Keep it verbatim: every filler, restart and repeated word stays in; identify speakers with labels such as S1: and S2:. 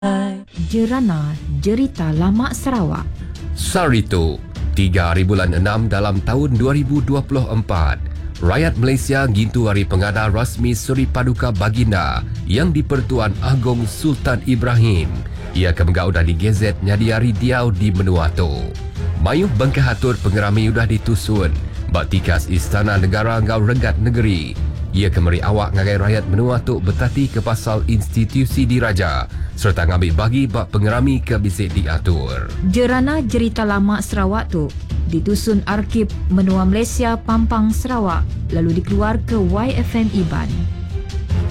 S1: Jerana Jerita Lama Sarawak.
S2: Sarito, tiga hari bulan enam dalam tahun dua ribu dua puluh empat. Rakyat Malaysia gintu hari pengada rasmi Suri Paduka Baginda yang di-Pertuan Agong Sultan Ibrahim. Ia kemegak udah di Gazet nyadi hari diau di Menuato. Mayuh bangkah atur pengerami udah ditusun. Bak tikas Istana Negara ngau Renggat Negeri. Ia kemeri awak ngagai rakyat Menuato betati ke pasal institusi diraja serta ngambil bagi bak pengerami ke bisik diatur.
S1: Jerana Jerita Lama Sarawak tu ditusun Arkib Menua Malaysia Pampang Sarawak lalu dikeluar ke Y F M Iban.